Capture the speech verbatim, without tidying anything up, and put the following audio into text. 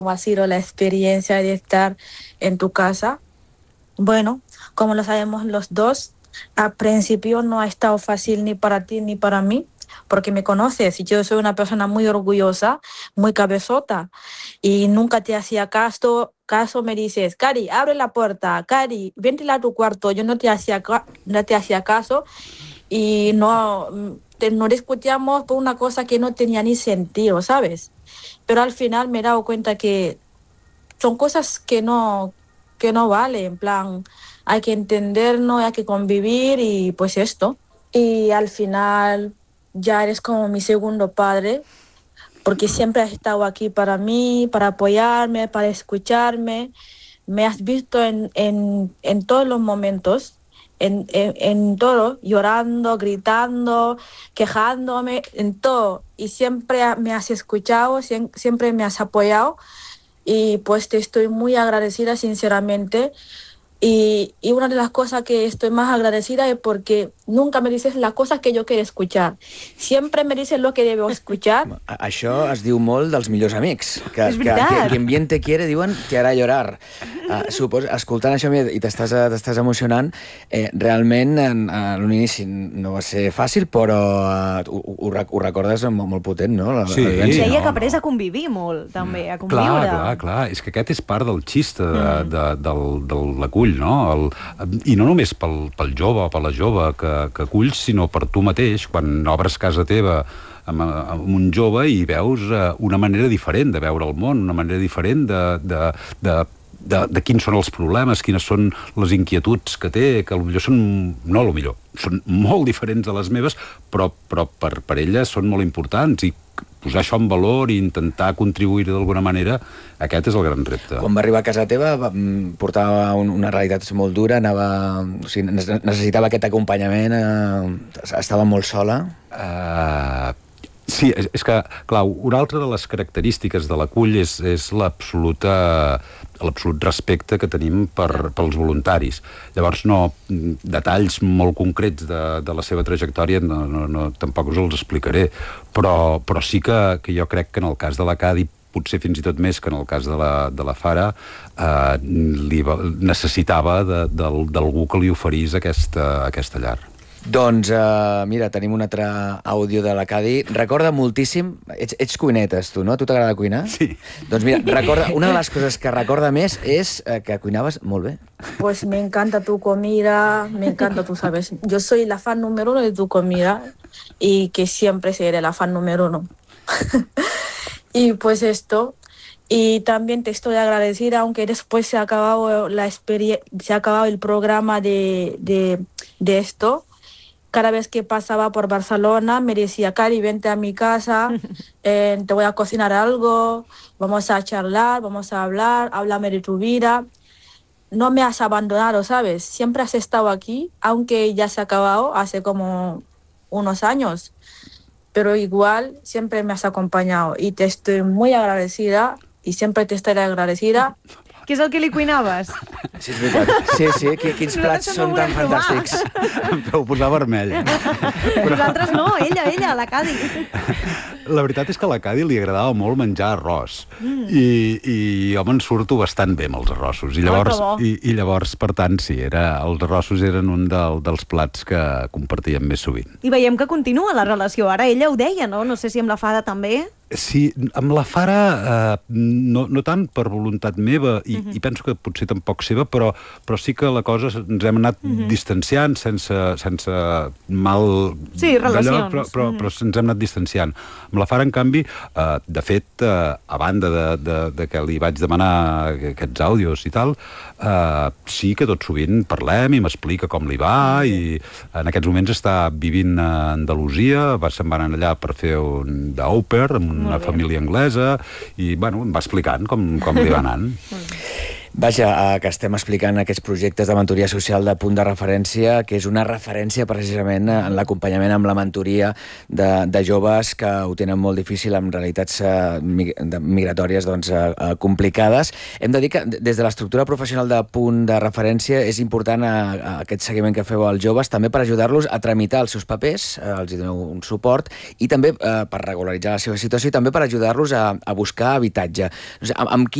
ha sido la experiencia de estar en tu casa. Bueno, como lo sabemos los dos, al principio no ha estado fácil ni para ti ni para mí, porque me conoces y yo soy una persona muy orgullosa, muy cabezota y nunca te hacía caso. Caso me dices, Cari, abre la puerta, Cari, vente a tu cuarto. Yo no te hacía, no te hacía caso y no, te, no discutíamos por una cosa que no tenía ni sentido, ¿sabes? Pero al final me he dado cuenta que son cosas que no, que no vale, en plan, hay que entendernos, hay que convivir y pues esto. Y al final ya eres como mi segundo padre, porque siempre has estado aquí para mí, para apoyarme, para escucharme. Me has visto en, en, en todos los momentos, en, en, en todo, llorando, gritando, quejándome, en todo. Y siempre me has escuchado, siem- siempre me has apoyado y pues te estoy muy agradecida sinceramente y, y una de las cosas que estoy más agradecida es porque nunca me dices las cosas que yo quiero escuchar, siempre me dices lo que debo escuchar. A- Això es diu molt dels millors amics. Que, És que, veritat. que quien bien te quiere, diuen, te hará llorar. Uh, supos, escoltant això i t'estàs t'estàs emocionant, eh, realment en, a l'inici no va ser fàcil, però uh, ho, ho, rec- ho recordes molt, molt potent, no? La, Sí. la vivència. Deia no, que ha après no. a convivir molt, també, a Clar, conviure. clar, clar. És que aquest és part del xiste de, de, del, del l'acull, no? El, I no només pel, pel jove o per la jove que, que aculls, sinó per tu mateix, quan obres casa teva amb, amb un jove i veus uh, una manera diferent de veure el món, una manera diferent de, de, de, de, de quins són els problemes, quines són les inquietuds que té, que potser són, no potser, són molt diferents de les meves, però, però per, per ella són molt importants i posar això en valor i intentar contribuir d'alguna manera, aquest és el gran repte. Quan va arribar a casa teva va, mm, portava un, una realitat molt dura, anava, o sigui, necessitava aquest acompanyament, eh, estava molt sola. Uh, sí, és, és que, clar, una altra de les característiques de l'acull és, és l'absoluta l'absolut respecte que tenim per, pels voluntaris. Llavors, no, detalls molt concrets de, de la seva trajectòria no, no, no, tampoc us els explicaré, però, però sí que, que jo crec que en el cas de la Cadi, potser fins i tot més que en el cas de la, de la Fara, eh, li va, necessitava de, del, d'algú que li oferís aquesta, aquesta llar. Doncs, uh, mira, tenim un altre àudio de la Cadi. Recorda moltíssim... Ets, ets cuinetes, tu, no? A tu t'agrada cuinar? Sí. Doncs mira, recorda, una de les coses que recorda més és uh, que cuinaves molt bé. Pues me encanta tu comida, me encanta, tú sabes, yo soy la fan número uno de tu comida y que siempre seré la fan número uno. Y pues esto, y también te estoy agradecida, aunque después se ha acabado la experie- se ha acabado el programa de, de, de esto. Cada vez que pasaba por Barcelona me decía, Cari, vente a mi casa, eh, te voy a cocinar algo, vamos a charlar, vamos a hablar, háblame de tu vida. No me has abandonado, ¿sabes? Siempre has estado aquí, aunque ya se ha acabado hace como unos años. Pero igual siempre me has acompañado y te estoy muy agradecida y siempre te estaré agradecida. Què és el que li cuinaves? Sí, és veritat. Sí, sí, quins plats Nosaltres no són tan volem provar. fantàstics. Em feu posar vermell. Nosaltres no, ella, ella, la Cadi. La veritat és que a la Cadi li agradava molt menjar arròs. Mm. I, I jo me'n surto bastant bé amb els arrossos. I llavors, Oh, que bo. i, i llavors per tant, sí, era, els arrossos eren un del, dels plats que compartíem més sovint. I veiem que continua la relació. Ara ella ho deia, no? No sé si amb la Fada també. Sí, amb la Fara eh, no, no tant per voluntat meva i, uh -huh. i penso que potser tampoc seva, però, però sí que la cosa ens hem anat uh -huh. distanciant sense, sense mal Sí, relacions. d'allò, però, però, uh -huh. però ens hem anat distanciant. Amb la Fara, en canvi, eh, de fet, eh, a banda de, de, de que li vaig demanar aquests àudios i tal, eh, sí que tot sovint parlem i m'explica com li va, uh -huh. i en aquests moments està vivint a Andalusia, va, se'n van anar allà per fer un d'au pair amb una família anglesa i, bueno, em va explicant com, com li va anant. Vaja, eh, que estem explicant aquests projectes de mentoria social de Punt de Referència, que és una referència precisament en l'acompanyament amb la mentoria de, de joves que ho tenen molt difícil amb realitats eh, migratòries doncs, eh, complicades. Hem de dir que des de l'estructura professional de Punt de Referència és important a, a aquest seguiment que feu als joves també per ajudar-los a tramitar els seus papers, eh, els hi doneu un suport, i també eh, per regularitzar la seva situació i també per ajudar-los a, a buscar habitatge. No sé, amb, amb